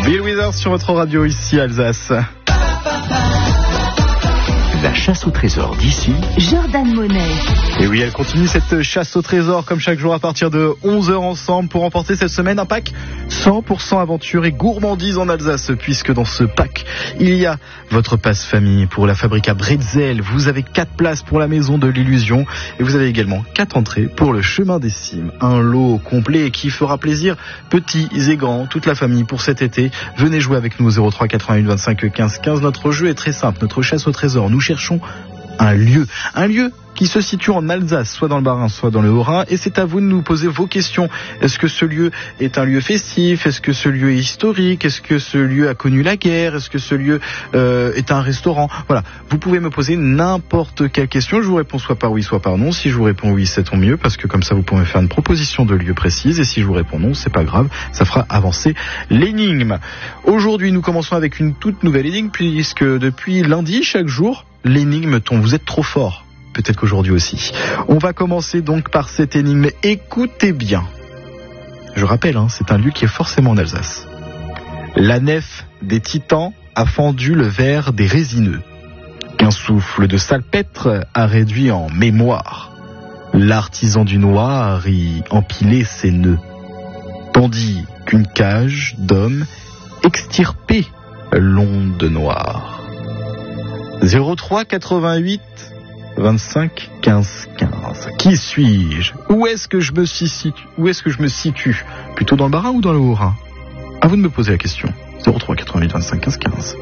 Bill Withers sur votre radio ici Alsace. La chasse au trésor d'ici, Jordan Monet. Et oui, elle continue cette chasse au trésor comme chaque jour à partir de 11h ensemble pour remporter cette semaine un pack 100% aventure et gourmandise en Alsace, puisque dans ce pack, il y a votre passe famille pour la Fabrica Bretzel. Vous avez 4 places pour la maison de l'illusion et vous avez également 4 entrées pour le chemin des cimes. Un lot complet qui fera plaisir petits et grands, toute la famille pour cet été. Venez jouer avec nous au 03 81 25 15 15. Notre jeu est très simple, notre chasse au trésor. Nous cherchons un lieu qui se situe en Alsace, soit dans le Bas-Rhin, soit dans le Haut-Rhin, et c'est à vous de nous poser vos questions. Est-ce que ce lieu est un lieu festif? Est-ce que ce lieu est historique? Est-ce que ce lieu a connu la guerre? Est-ce que ce lieu est un restaurant? Voilà, vous pouvez me poser n'importe quelle question, je vous réponds soit par oui, soit par non. Si je vous réponds oui, c'est tant mieux, parce que comme ça vous pouvez me faire une proposition de lieu précise, et si je vous réponds non, c'est pas grave, ça fera avancer l'énigme. Aujourd'hui, nous commençons avec une toute nouvelle énigme, puisque depuis lundi, chaque jour, l'énigme tombe. Vous êtes trop fort. Peut-être qu'aujourd'hui aussi. On va commencer donc par cette énigme. Écoutez bien. Je rappelle, c'est un lieu qui est forcément en Alsace. La nef des Titans a fendu le verre des résineux, qu'un souffle de salpêtre a réduit en mémoire. L'artisan du noir y empilait ses nœuds, tandis qu'une cage d'hommes extirpait l'onde noire. 03 88 25 15 15. Qui suis-je? Où est-ce que je me situe? Plutôt dans le Bas-Rhin ou dans le Haut-Rhin? À vous de me poser la question. 03 88 25 15 15.